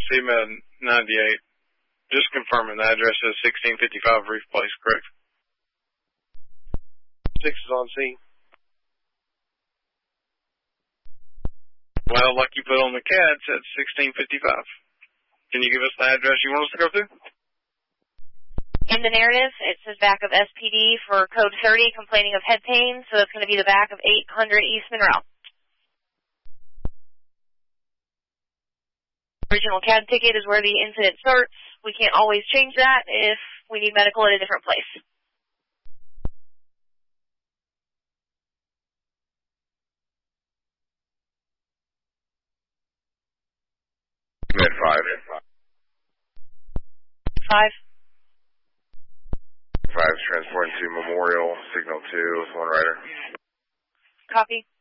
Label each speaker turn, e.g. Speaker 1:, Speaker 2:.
Speaker 1: CMed 98. Just confirming the address is 1655 Reef Place, correct?
Speaker 2: 6 is on scene.
Speaker 1: Well, like you put on the CAD, it said 1655. Can you give us the address you want us to go to?
Speaker 3: In the narrative, it says back of SPD for code 30, complaining of head pain, so it's going to be the back of 800 East Monroe. Original CAD ticket is where the incident starts. We can't always change that if we need medical at a different place.
Speaker 4: Med 5.
Speaker 3: 5.
Speaker 4: 5 is transporting to Memorial, signal 2 with one rider.
Speaker 3: Copy.